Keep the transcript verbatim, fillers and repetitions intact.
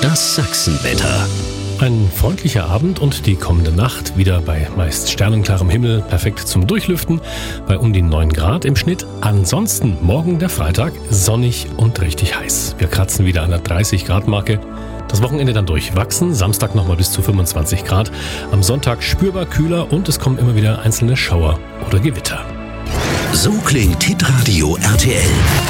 Das Sachsenwetter. Ein freundlicher Abend und die kommende Nacht wieder bei meist sternenklarem Himmel, perfekt zum Durchlüften, bei um die neun Grad im Schnitt. Ansonsten morgen der Freitag, sonnig und richtig heiß. Wir kratzen wieder an der dreißig Grad Marke. Das Wochenende dann durchwachsen, Samstag nochmal bis zu fünfundzwanzig Grad. Am Sonntag spürbar kühler und es kommen immer wieder einzelne Schauer oder Gewitter. So klingt Hitradio R T L.